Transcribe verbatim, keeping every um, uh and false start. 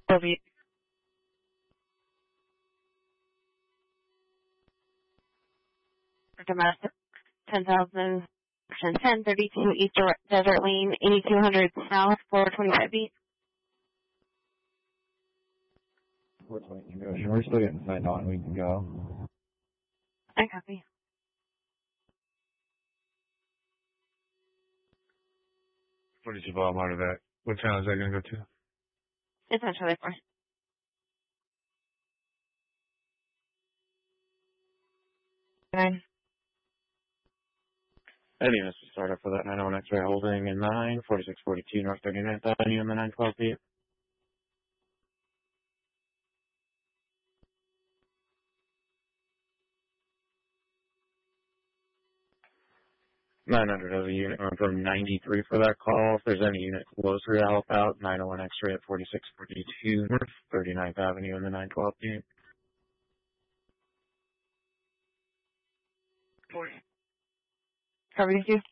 Soviet. Domestic, ten thousand, ten thirty-two East Desert Lane, eighty-two hundred South, four twenty-five feet. four twenty, we're still getting signed on, we can go. I copy. forty-two Bob out of that. What channel is that going to go to? It's on Charlie four. Nine. Any units to start up for that nine oh one X-ray holding in nine, forty-six forty-two North thirty-ninth Avenue in the nine twelve feet. nine hundred has a unit run from ninety-three for that call. If there's any unit closer to help out, nine oh one X-ray at forty-six forty-two North thirty-ninth Avenue in the nine twelve feet. forty. Cover you.